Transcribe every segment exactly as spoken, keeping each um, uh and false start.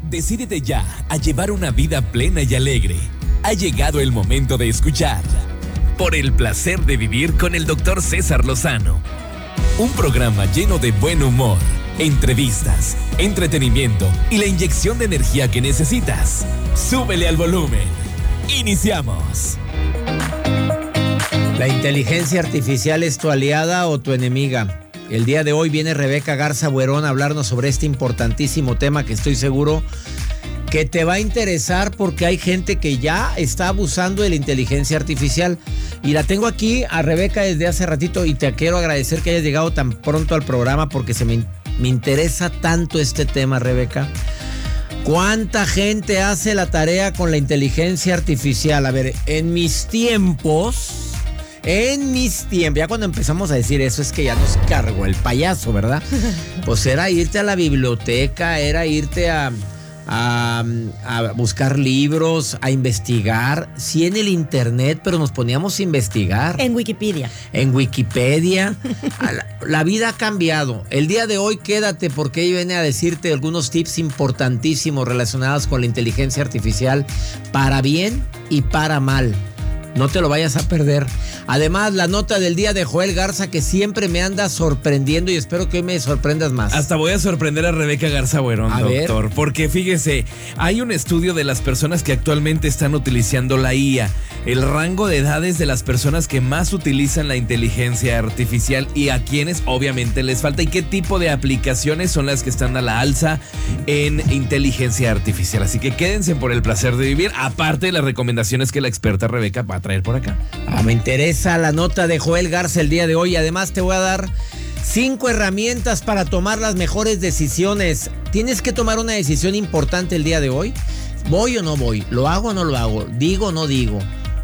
Decídete ya a llevar una vida plena y alegre. Ha llegado el momento de escuchar Por el placer de vivir con el doctor César Lozano. Un programa lleno de buen humor, entrevistas, entretenimiento y la inyección de energía que necesitas. Súbele al volumen. Iniciamos. ¿La inteligencia artificial es tu aliada o tu enemiga? El día de hoy viene Rebeca Garza Buerón a hablarnos sobre este importantísimo tema que estoy seguro que te va a interesar porque hay gente que ya está abusando de la inteligencia artificial. Y la tengo aquí a Rebeca desde hace ratito y te quiero agradecer que hayas llegado tan pronto al programa porque se me, me interesa tanto este tema, Rebeca. ¿Cuánta gente hace la tarea con la inteligencia artificial? A ver, en mis tiempos... En mis tiempos, ya cuando empezamos a decir eso es que ya nos cargó el payaso, ¿verdad? Pues era irte a la biblioteca, era irte a, a, a buscar libros, a investigar. Sí, en el internet, pero nos poníamos a investigar. En Wikipedia. En Wikipedia. La, la vida ha cambiado. El día de hoy quédate porque ella viene a decirte algunos tips importantísimos relacionados con la inteligencia artificial para bien y para mal. No te lo vayas a perder. Además, la nota del día de Joel Garza, que siempre me anda sorprendiendo y espero que hoy me sorprendas más. Hasta voy a sorprender a Rebeca Garza Buerón, a doctor. Ver. Porque fíjese, hay un estudio de las personas que actualmente están utilizando la I A. El rango de edades de las personas que más utilizan la inteligencia artificial y a quienes obviamente les falta. Y qué tipo de aplicaciones son las que están a la alza en inteligencia artificial. Así que quédense por el placer de vivir. Aparte de las recomendaciones que la experta Rebeca va a traer por acá. Ah, me interesa la nota de Joel Garza el día de hoy. Además te voy a dar cinco herramientas para tomar las mejores decisiones. Tienes que tomar una decisión importante el día de hoy. ¿Voy o no voy? ¿Lo hago o no lo hago? ¿Digo o no digo?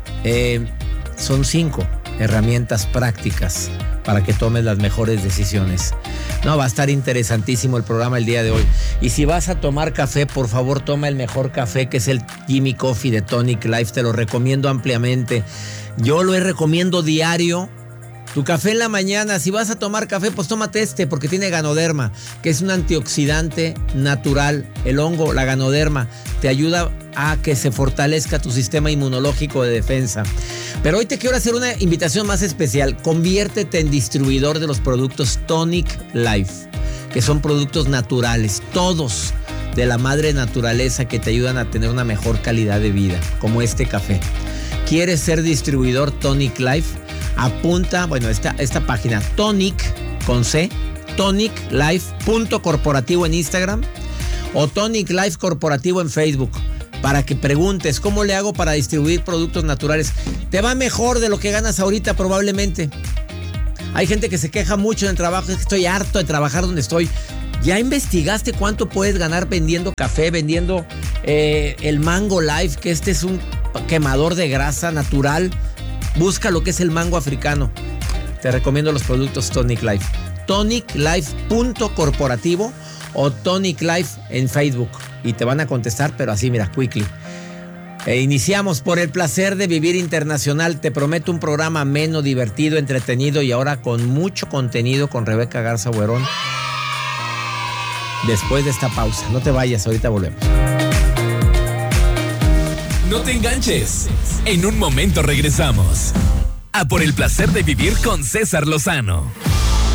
Eh, son cinco herramientas prácticas para que tomes las mejores decisiones. No, va a estar interesantísimo el programa el día de hoy. Y si vas a tomar café, por favor, toma el mejor café, que es el Jimmy Coffee de Tonic Life. Te lo recomiendo ampliamente. Yo lo recomiendo diario. Tu café en la mañana, si vas a tomar café, pues tómate este, porque tiene ganoderma, que es un antioxidante natural. El hongo, la ganoderma, te ayuda a que se fortalezca tu sistema inmunológico de defensa. Pero hoy te quiero hacer una invitación más especial. Conviértete en distribuidor de los productos Tonic Life, que son productos naturales, todos de la madre naturaleza, que te ayudan a tener una mejor calidad de vida, como este café. ¿Quieres ser distribuidor Tonic Life? Apunta, bueno, esta, esta página Tonic con C, tonic life punto corporativo en Instagram o Tonic Life Corporativo en Facebook, para que preguntes cómo le hago para distribuir productos naturales. Te va mejor de lo que ganas ahorita probablemente. Hay gente que se queja mucho en el trabajo, es que estoy harto de trabajar donde estoy. ¿Ya investigaste cuánto puedes ganar vendiendo café, vendiendo eh, el Mango Life, que este es un quemador de grasa natural? Busca lo que es el mango africano. Te recomiendo los productos Tonic Life. tonic life punto corporativo o Tonic Life en Facebook. Y te van a contestar, pero así, mira, quickly. E iniciamos por el placer de vivir internacional. Te prometo un programa ameno, divertido, entretenido y ahora con mucho contenido con Rebeca Garza Buerón. Después de esta pausa. No te vayas, ahorita volvemos. No te enganches. En un momento regresamos a Por el placer de vivir con César Lozano.